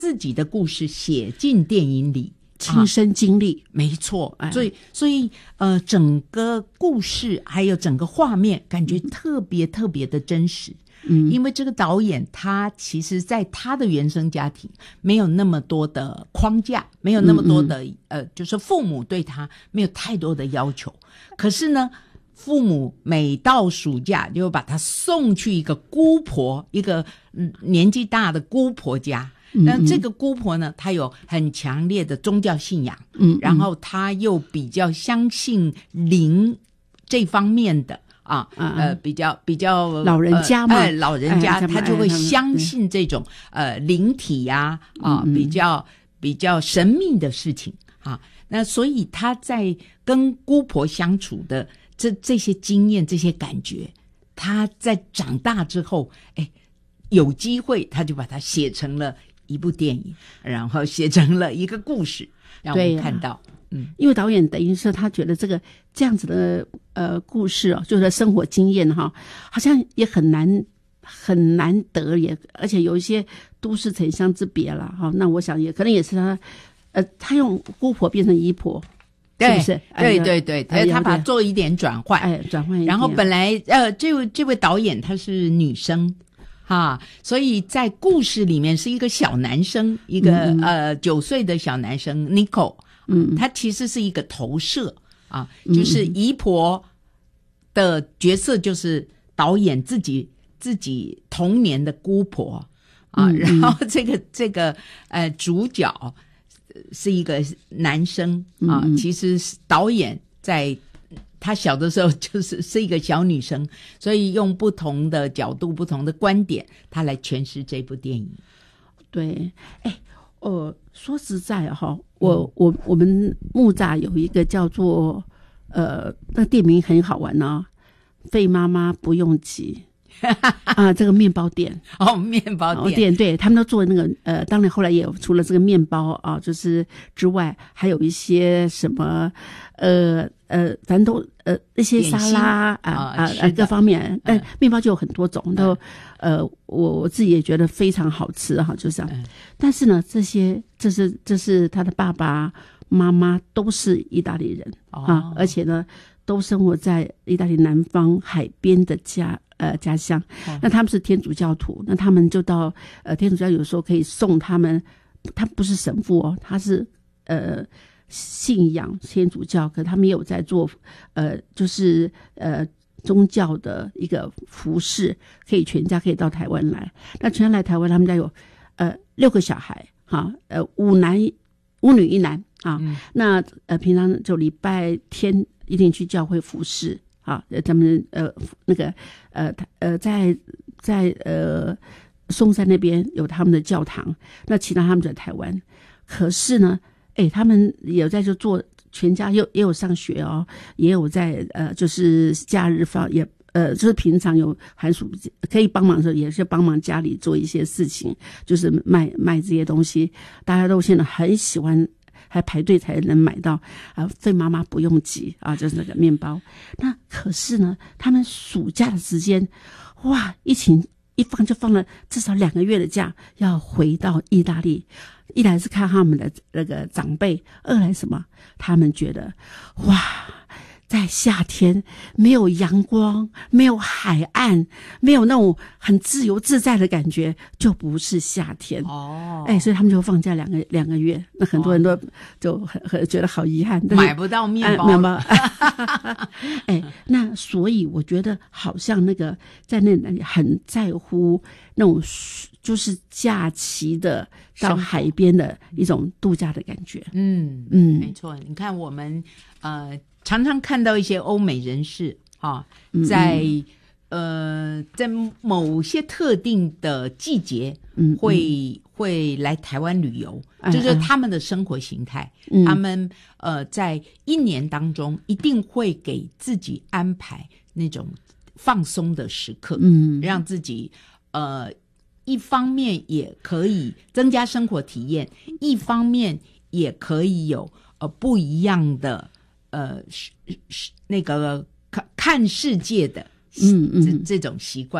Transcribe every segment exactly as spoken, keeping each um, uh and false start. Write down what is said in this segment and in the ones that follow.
自己的故事写进电影里， 亲身经历， 啊、没错。所以，所以呃，整个故事还有整个画面，感觉特别特别的真实。嗯，因为这个导演他其实在他的原生家庭没有那么多的框架，没有那么多的、嗯、呃，就是父母对他没有太多的要求。可是呢，父母每到暑假就把他送去一个姑婆，一个、嗯、年纪大的姑婆家。那这个姑婆呢，她有很强烈的宗教信仰，嗯，然后她又比较相信灵这方面的啊，呃，比较比较老人家嘛， 呃呃、老人家他就会相信这种呃灵体呀 啊, 啊，比较比较神秘的事情啊。那所以他在跟姑婆相处的这这些经验、这些感觉，他在长大之后，哎，有机会他就把它写成了一部电影，然后写成了一个故事，让我们看到。嗯， 因为导演等于是他觉得这个这样子的呃故事哦，就是生活经验哈，好像也很难很难得，也而且有一些都市城乡之别了哈。那我想也可能也是他呃，他用姑婆变成姨婆，是不是？ 对对对，哎、他把它做一点转换， 哎，转换一点。 然后本来呃，这位这位导演他是女生。啊，所以在故事里面是一个小男生，一个、嗯、呃九岁的小男生 Nico， 嗯，他其实是一个投射啊，就是姨婆的角色就是导演自己自己童年的姑婆啊，嗯、然后这个这个呃主角是一个男生啊，嗯、其实导演在。她小的时候就是是一个小女生，所以用不同的角度、不同的观点，她来诠释这部电影。 对，哎，呃，说实在哈，我我我们木栅有一个叫做呃，那店名很好玩呢、哦，费妈妈不用急。啊，这个面包店哦，面包店， 哦、店对他们都做那个呃，当然后来也有除了这个面包啊，就是之外，还有一些什么呃呃，反正都呃那些沙拉啊啊啊各方面，但、呃、面包就有很多种，都呃我我自己也觉得非常好吃哈，就这样。嗯、但是呢，这些这是这是他的爸爸妈妈都是意大利人、哦、啊，而且呢都生活在意大利南方海边的家。呃，家乡，那他们是天主教徒，那他们就到呃天主教有时候可以送他们，他不是神父哦，他是呃信仰天主教，可他们也有在做呃就是呃宗教的一个服饰，可以全家可以到台湾来。那全家来台湾，他们家有呃六个小孩，哈，呃五男五女一男啊，嗯、那呃平常就礼拜天一定去教会服侍。啊，咱们呃那个呃呃在在呃松山那边有他们的教堂，那其他他们在台湾。可是呢，哎，他们有在就做全家，也也有上学哦，也有在呃就是假日放也呃就是平常有寒暑可以帮忙的时候，也是帮忙家里做一些事情，就是卖卖这些东西。大家都现在很喜欢。还排队才能买到啊！费妈妈不用急啊，就是那个面包。那可是呢，他们暑假的时间，哇，疫情一放就放了至少两个月的假，要回到意大利。一来是看他们的那个长辈，二来什么？他们觉得哇。在夏天没有阳光，没有海岸，没有那种很自由自在的感觉，就不是夏天哦。哎，所以他们就放假两个两个月，那很多人都就很很觉得好遗憾， 买不到面包。 呃、面包哎，那所以我觉得好像那个在那里很在乎那种就是假期的到海边的一种度假的感觉。 嗯嗯，没错。你看我们呃。常常看到一些欧美人士啊，在、嗯、呃在某些特定的季节会、嗯、会来台湾旅游，这、嗯、就是他们的生活形态。嗯、他们呃在一年当中一定会给自己安排那种放松的时刻，嗯，让自己呃一方面也可以增加生活体验，一方面也可以有呃不一样的。呃，那个看看世界的，嗯嗯，这这种习惯，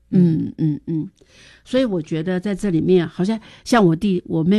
嗯嗯嗯，所以我觉得在这里面好像像我弟我妹